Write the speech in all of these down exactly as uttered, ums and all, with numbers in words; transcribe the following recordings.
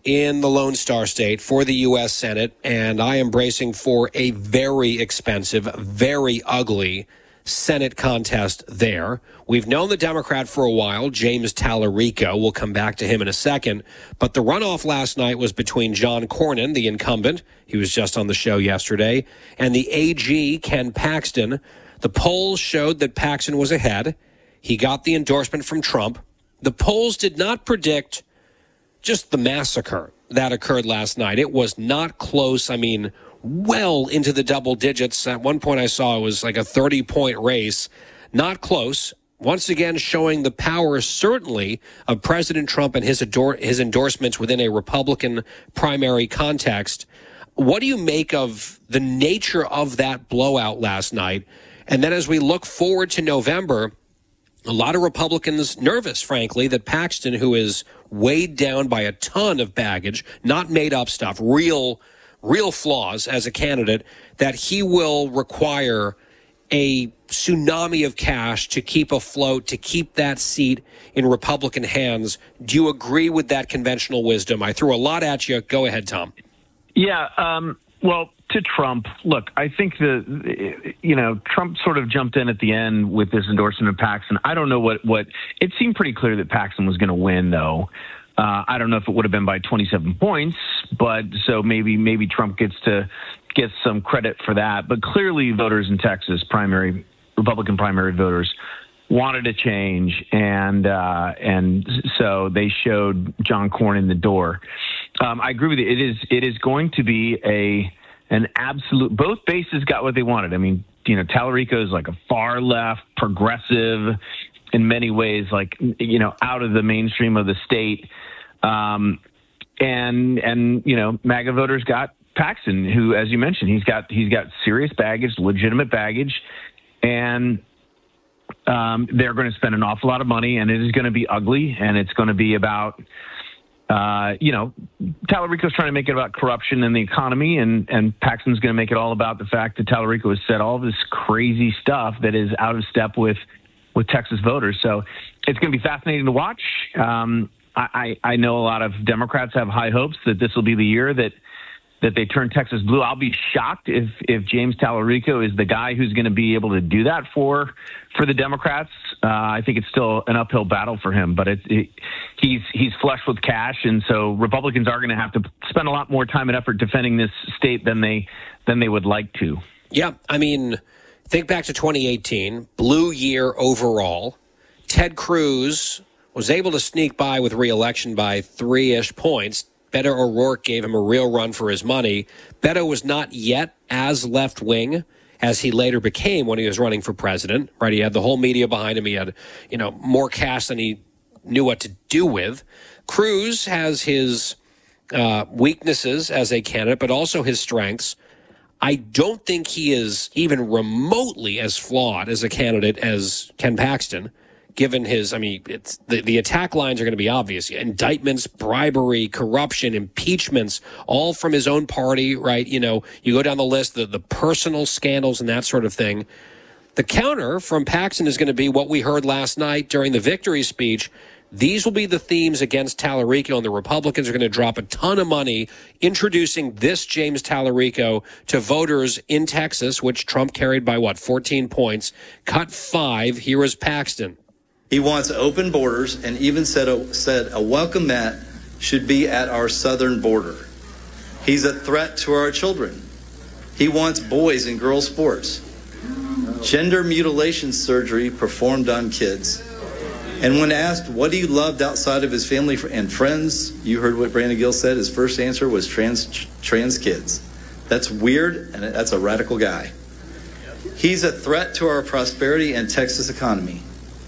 in the Lone Star State for the U S Senate, and I am bracing for a very expensive, very ugly Senate contest there. We've known the Democrat for a while, James Tallarico. We'll come back to him in a second. But the runoff last night was between John Cornyn, the incumbent, he was just on the show yesterday, and the A G, Ken Paxton. The polls showed that Paxton was ahead. He got the endorsement from Trump. The polls did not predict just the massacre that occurred last night. It was not close. I mean, well into the double digits. At one point I saw it was like a thirty-point race. Not close. Once again, showing the power, certainly, of President Trump and his, ador- his endorsements within a Republican primary context. What do you make of the nature of that blowout last night? And then as we look forward to November, a lot of Republicans nervous, frankly, that Paxton, who is weighed down by a ton of baggage, not made up stuff, real real flaws as a candidate, that he will require a tsunami of cash to keep afloat, to keep that seat in Republican hands. Do you agree with that conventional wisdom? I threw a lot at you. Go ahead, Tom. Yeah, um, well, to Trump, look, I think the, you know, Trump sort of jumped in at the end with this endorsement of Paxton. I don't know what, what it seemed pretty clear that Paxton was going to win, though. Uh, I don't know if it would have been by twenty-seven points, but so maybe maybe Trump gets to get some credit for that. But clearly voters in Texas, primary Republican primary voters, wanted a change, and uh, and so they showed John Cornyn the door. Um, I agree with you. It is it is going to be a an absolute. Both bases got what they wanted. I mean, you know, Tallarico is like a far left progressive in many ways, like, you know, out of the mainstream of the state. Um, and, and, you know, MAGA voters got Paxton, who, as you mentioned, he's got, he's got serious baggage, legitimate baggage, and, um, they're going to spend an awful lot of money, and it is going to be ugly, and it's going to be about, uh, you know, Tallarico's trying to make it about corruption in the economy, and, and Paxton's going to make it all about the fact that Tallarico has said all this crazy stuff that is out of step with, with Texas voters. So it's going to be fascinating to watch. Um, I, I know a lot of Democrats have high hopes that this will be the year that that they turn Texas blue. I'll be shocked if if James Tallarico is the guy who's going to be able to do that for for the Democrats. Uh, I think it's still an uphill battle for him, but it's it, he's he's flush with cash, and so Republicans are going to have to spend a lot more time and effort defending this state than they than they would like to. Yeah, I mean, think back to twenty eighteen, blue year overall. Ted Cruz was able to sneak by with re-election by three-ish points. Beto O'Rourke gave him a real run for his money. Beto was not yet as left-wing as he later became when he was running for president, right? He had the whole media behind him. He had, you know, more cash than he knew what to do with. Cruz has his uh, weaknesses as a candidate, but also his strengths. I don't think he is even remotely as flawed as a candidate as Ken Paxton, given his, I mean, it's the, the attack lines are going to be obvious. Indictments, bribery, corruption, impeachments, all from his own party, right? You know, you go down the list, the, the personal scandals and that sort of thing. The counter from Paxton is going to be what we heard last night during the victory speech. These will be the themes against Tallarico, and the Republicans are going to drop a ton of money introducing this James Tallarico to voters in Texas, which Trump carried by, what, fourteen points. Cut five. Here is Paxton. He wants open borders and even said a, said a welcome mat should be at our southern border. He's a threat to our children. He wants boys and girls sports, gender mutilation surgery performed on kids. And when asked what he loved outside of his family and friends, you heard what Brandon Gill said. His first answer was trans trans kids. That's weird, and that's a radical guy. He's a threat to our prosperity and Texas economy.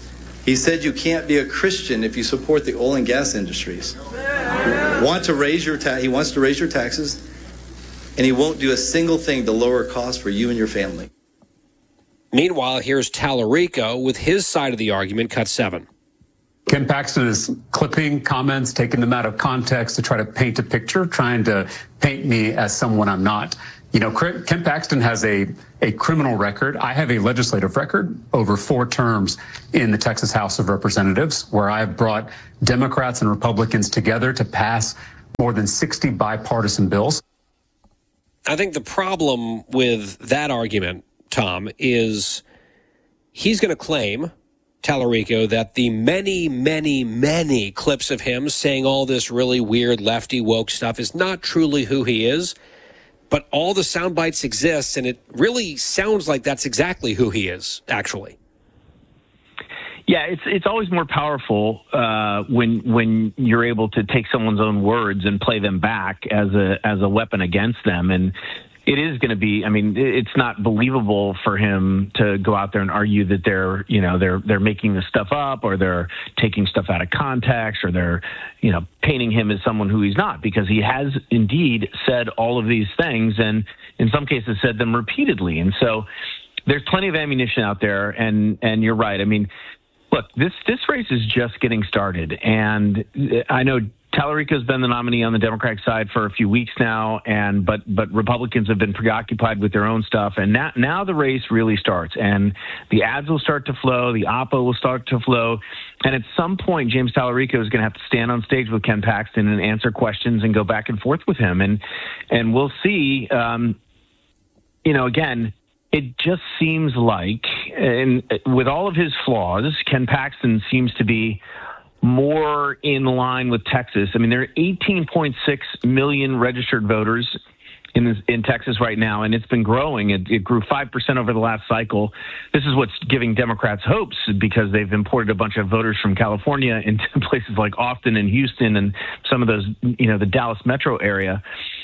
He said you can't be a Christian if you support the oil and gas industries. Want to raise your ta- he wants to raise your taxes, and he won't do a single thing to lower costs for you and your family. Meanwhile, here's Tallarico with his side of the argument, cut seven. Ken Paxton is clipping comments, taking them out of context to try to paint a picture, trying to paint me as someone I'm not. You know, Ken Paxton has a, a criminal record. I have a legislative record over four terms in the Texas House of Representatives, where I've brought Democrats and Republicans together to pass more than sixty bipartisan bills. I think the problem with that argument, Tom, is he's going to claim, Tallarico, that the many, many, many clips of him saying all this really weird lefty woke stuff is not truly who he is. But all the sound bites exist, and it really sounds like that's exactly who he is, actually. Yeah, it's it's always more powerful uh, when when you're able to take someone's own words and play them back as a as a weapon against them. And it is going to be, I mean, it's not believable for him to go out there and argue that they're, you know, they're they're making this stuff up, or they're taking stuff out of context, or they're, you know, painting him as someone who he's not, because he has indeed said all of these things, and in some cases said them repeatedly. And so there's plenty of ammunition out there, and and you're right. I mean, look, this this race is just getting started, and I know Tallarico's been the nominee on the Democratic side for a few weeks now, and but but Republicans have been preoccupied with their own stuff, and now now the race really starts, and the ads will start to flow, the oppo will start to flow, and at some point, James Tallarico is going to have to stand on stage with Ken Paxton and answer questions and go back and forth with him, and and we'll see. Um, you know, again, it just seems like, and with all of his flaws, Ken Paxton seems to be more in line with Texas. I mean, there are eighteen point six million registered voters in this, in Texas right now, and it's been growing. It, it grew five percent over the last cycle. This is what's giving Democrats hopes, because they've imported a bunch of voters from California into places like Austin and Houston and some of those, you know, the Dallas metro area.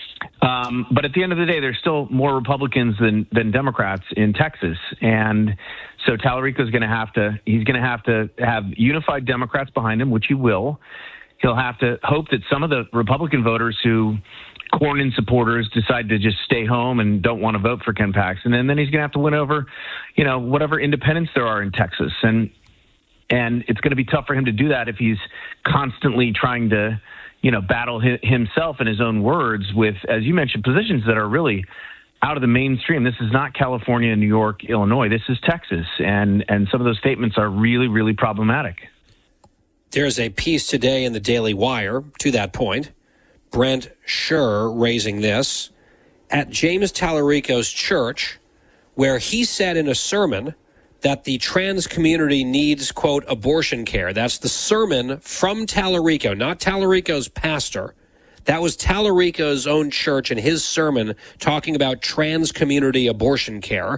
Um, but at the end of the day, there's still more Republicans than, than Democrats in Texas. And so Tallarico is going to have to, he's going to have to have unified Democrats behind him, which he will. He'll have to hope that some of the Republican voters who, Cornyn supporters, decide to just stay home and don't want to vote for Ken Paxton. And then he's going to have to win over, you know, whatever independents there are in Texas. And, and it's going to be tough for him to do that if he's constantly trying to, you know, battle himself in his own words with, as you mentioned, positions that are really out of the mainstream. This is not California, New York, Illinois. This is Texas. And, and some of those statements are really, really problematic. There's a piece today in the Daily Wire to that point. Brent Scher raising this at James Tallarico's church, where he said in a sermon that the trans community needs, quote, abortion care. That's the sermon from Tallarico, not Tallarico's pastor. That was Tallarico's own church and his sermon talking about trans community abortion care.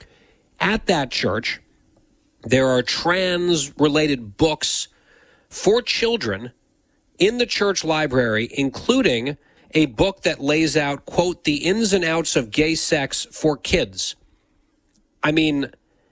At that church, there are trans-related books for children in the church library, including a book that lays out, quote, the ins and outs of gay sex for kids. I mean,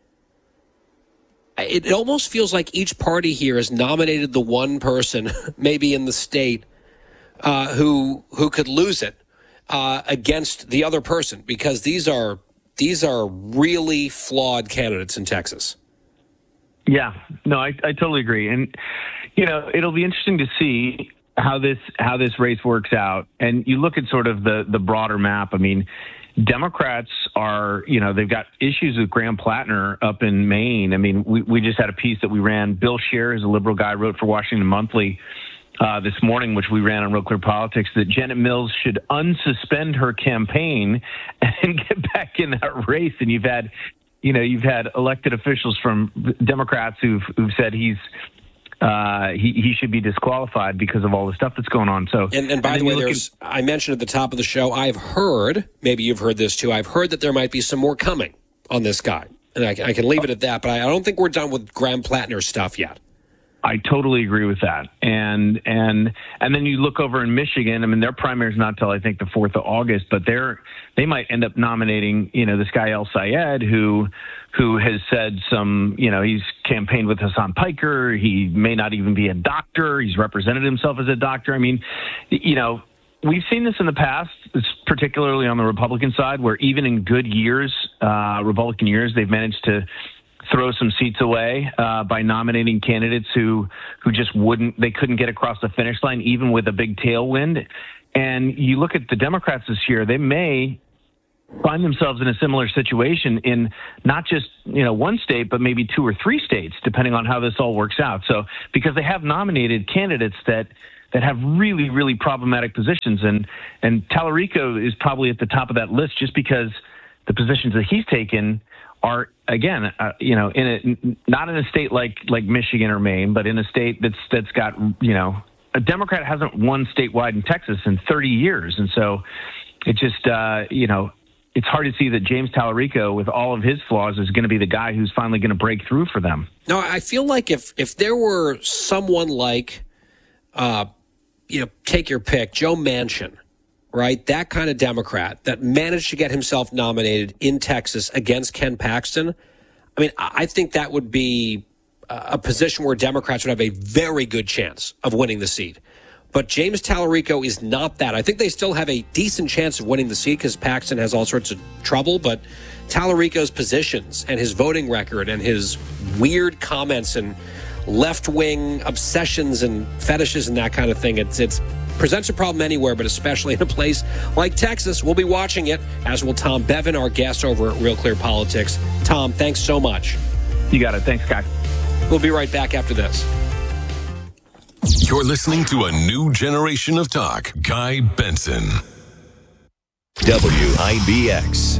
it almost feels like each party here has nominated the one person, maybe in the state, uh, who who could lose it uh, against the other person, because these are these are really flawed candidates in Texas. Yeah, no, I, I totally agree, and you know, it'll be interesting to see how this how this race works out. And you look at sort of the the broader map. I mean, Democrats are, you know, they've got issues with Graham Plattner up in Maine. I mean, we, we just had a piece that we ran. Bill Scheer, is a liberal guy, wrote for Washington Monthly uh, this morning, which we ran on Real Clear Politics, that Janet Mills should unsuspend her campaign and get back in that race. And you've had, you know, you've had elected officials from Democrats who've who've said he's Uh, he, he should be disqualified because of all the stuff that's going on. So, and, and by and the way, there's, at, I mentioned at the top of the show, I've heard, maybe you've heard this too, I've heard that there might be some more coming on this guy. And I, I can leave it at that, but I, I don't think we're done with Graham Plattner stuff yet. I totally agree with that. And and and then you look over in Michigan. I mean, their primary's not till I think the fourth of August, but they're they might end up nominating, you know, this guy El Sayed, who who has said some, you know, he's campaigned with Hassan Piker. He may not even be a doctor. He's represented himself as a doctor. I mean, you know, we've seen this in the past, particularly on the Republican side, where even in good years, uh, Republican years, they've managed to throw some seats away uh, by nominating candidates who who just wouldn't, they couldn't get across the finish line, even with a big tailwind. And you look at the Democrats this year, they may find themselves in a similar situation in not just, you know, one state, but maybe two or three states, depending on how this all works out. So because they have nominated candidates that that have really, really problematic positions. And, and Tallarico is probably at the top of that list just because the positions that he's taken are, again, uh, you know, in a, not in a state like, like Michigan or Maine, but in a state that's, that's got, you know, a Democrat hasn't won statewide in Texas in thirty years. And so it just, uh, you know, it's hard to see that James Tallarico, with all of his flaws, is going to be the guy who's finally going to break through for them. No, I feel like if, if there were someone like, uh, you know, take your pick, Joe Manchin, right? That kind of Democrat that managed to get himself nominated in Texas against Ken Paxton. I mean, I think that would be a position where Democrats would have a very good chance of winning the seat. But James Tallarico is not that. I think they still have a decent chance of winning the seat because Paxton has all sorts of trouble. But Tallarico's positions and his voting record and his weird comments and left-wing obsessions and fetishes and that kind of thing, it's it's presents a problem anywhere, but especially in a place like Texas. We'll be watching it, as will Tom Bevan, our guest over at Real Clear Politics. Tom, thanks so much. You got it. Thanks, Guy. We'll be right back after this. You're listening to a new generation of talk. Guy Benson. W I B X.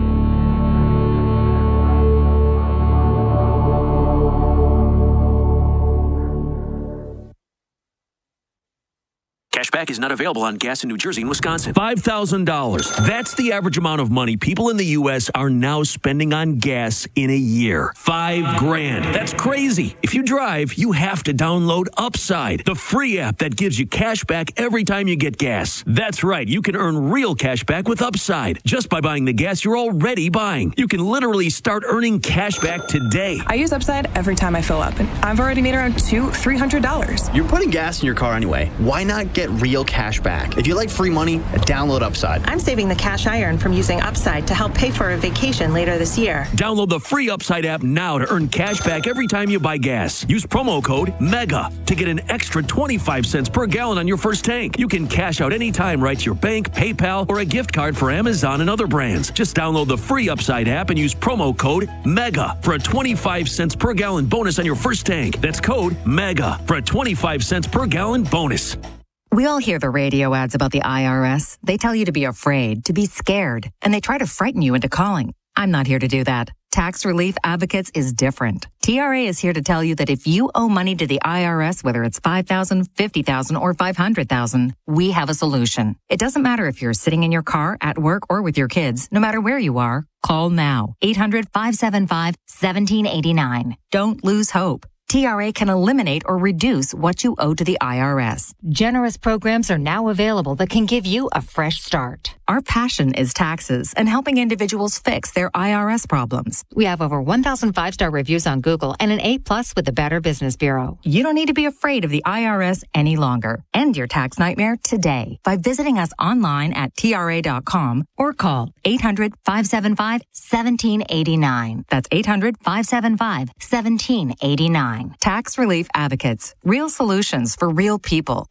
Cashback is not available on gas in New Jersey and Wisconsin. five thousand dollars. That's the average amount of money people in the U S are now spending on gas in a year. Five grand. That's crazy. If you drive, you have to download Upside, the free app that gives you cash back every time you get gas. That's right. You can earn real cash back with Upside just by buying the gas you're already buying. You can literally start earning cash back today. I use Upside every time I fill up, and I've already made around two, three hundred dollars. You're putting gas in your car anyway. Why not get real cash back? If you like free money, download Upside. I'm saving the cash I earn from using Upside to help pay for a vacation later this year. Download the free Upside app now to earn cash back every time you buy gas. Use promo code MEGA to get an extra twenty-five cents per gallon on your first tank. You can cash out anytime right to your bank, PayPal, or a gift card for Amazon and other brands. Just download the free Upside app and use promo code MEGA for a twenty-five cents per gallon bonus on your first tank. That's code MEGA for a twenty-five cents per gallon bonus. We all hear the radio ads about the I R S. They tell you to be afraid, to be scared, and they try to frighten you into calling. I'm not here to do that. Tax Relief Advocates is different. T R A is here to tell you that if you owe money to the I R S, whether it's five thousand dollars, fifty thousand dollars, or five hundred thousand dollars, we have a solution. It doesn't matter if you're sitting in your car, at work, or with your kids. No matter where you are, call now. eight hundred, five seven five, one seven eight nine. Don't lose hope. T R A can eliminate or reduce what you owe to the I R S. Generous programs are now available that can give you a fresh start. Our passion is taxes and helping individuals fix their I R S problems. We have over one thousand five-star reviews on Google and an A plus with the Better Business Bureau. You don't need to be afraid of the I R S any longer. End your tax nightmare today by visiting us online at T R A dot com or call eight hundred, five seven five, one seven eight nine. That's eight hundred, five seven five, one seven eight nine. Tax Relief Advocates. Real solutions for real people.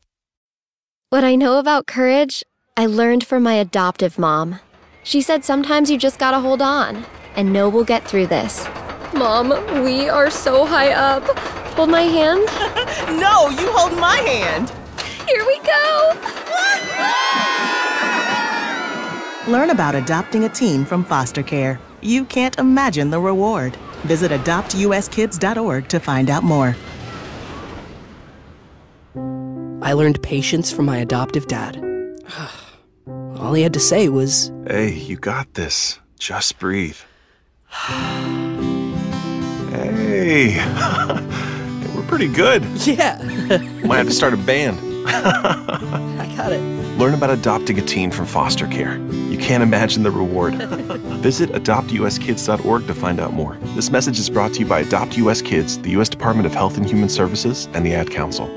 What I know about courage, I learned from my adoptive mom. She said sometimes you just gotta hold on and know we'll get through this. Mom, we are so high up. Hold my hand. No, you hold my hand. Here we go. Learn about adopting a teen from foster care. You can't imagine the reward. Visit adopt U S kids dot org to find out more. I learned patience from my adoptive dad. All he had to say was, "Hey, you got this. Just breathe." Hey, we're pretty good. Yeah. Might have to start a band. I got it. Learn about adopting a teen from foster care. You can't imagine the reward. Visit adopt U S kids dot org to find out more. This message is brought to you by Adopt U S Kids, the U S Department of Health and Human Services, and the Ad Council.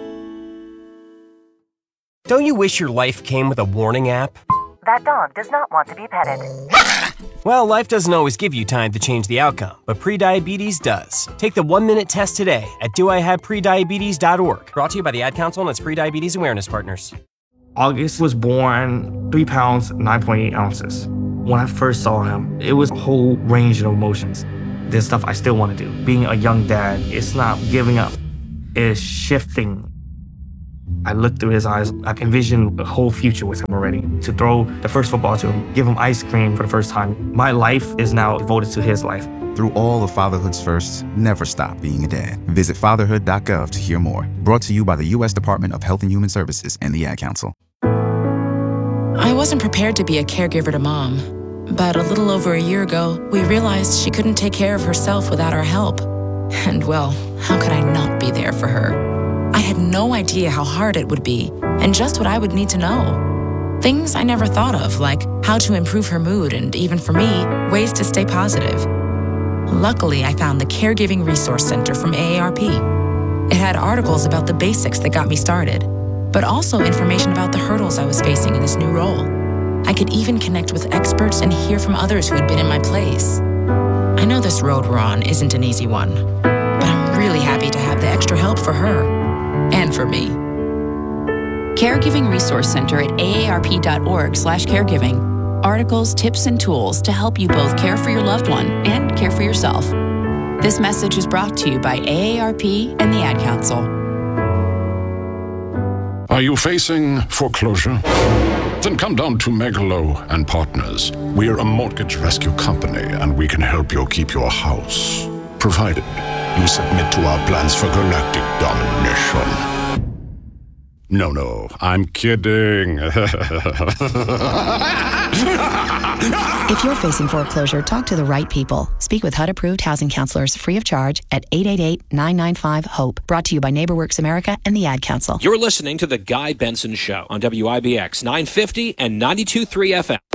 Don't you wish your life came with a warning app? That dog does not want to be petted. Well, life doesn't always give you time to change the outcome, but prediabetes does. Take the one-minute test today at do I have prediabetes dot org. Brought to you by the Ad Council and its prediabetes awareness partners. August was born three pounds, nine point eight ounces. When I first saw him, it was a whole range of emotions. There's stuff I still want to do. Being a young dad, it's not giving up. It's shifting. I looked through his eyes. I envisioned a whole future with him already. To throw the first football to him, give him ice cream for the first time. My life is now devoted to his life. Through all of fatherhood's firsts, never stop being a dad. Visit fatherhood dot gov to hear more. Brought to you by the U S Department of Health and Human Services and the Ad Council. I wasn't prepared to be a caregiver to Mom, but a little over a year ago, we realized she couldn't take care of herself without our help. And well, how could I not be there for her? I had no idea how hard it would be and just what I would need to know. Things I never thought of, like how to improve her mood and, even for me, ways to stay positive. Luckily, I found the Caregiving Resource Center from A A R P. It had articles about the basics that got me started, but also information about the hurdles I was facing in this new role. I could even connect with experts and hear from others who had been in my place. I know this road we're on isn't an easy one, but I'm really happy to have the extra help for her and for me. Caregiving Resource Center at A A R P dot org slash caregiving. Articles, tips, and tools to help you both care for your loved one and care for yourself. This message is brought to you by A A R P and the Ad Council. Are you facing foreclosure? Then come down to Megalo and Partners. We are a mortgage rescue company, and we can help you keep your house, provided you submit to our plans for galactic domination. No, no, I'm kidding. If you're facing foreclosure, talk to the right people. Speak with H U D-approved housing counselors free of charge at eight eight eight, nine nine five, HOPE. Brought to you by NeighborWorks America and the Ad Council. You're listening to The Guy Benson Show on W I B X nine fifty and ninety-two point three F M.